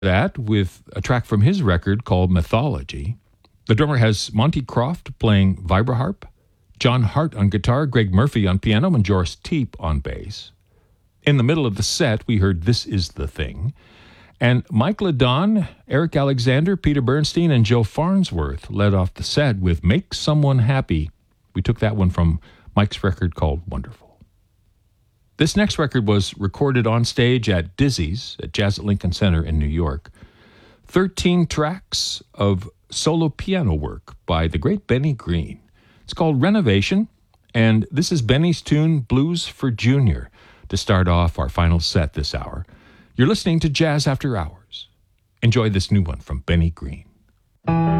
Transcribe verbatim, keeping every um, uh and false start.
that with a track from his record called Mythology. The drummer has Monty Croft playing vibraharp, John Hart on guitar, Greg Murphy on piano, and Joris Teep on bass. In the middle of the set, we heard This Is the Thing. And Mike LeDon, Eric Alexander, Peter Bernstein, and Joe Farnsworth led off the set with Make Someone Happy. We took that one from Mike's record called Wonderful. This next record was recorded on stage at Dizzy's at Jazz at Lincoln Center in New York. Thirteen tracks of solo piano work by the great Benny Green. It's called Renovation, and this is Benny's tune Blues for Junior to start off our final set this hour. You're listening to Jazz After Hours. Enjoy this new one from Benny Green.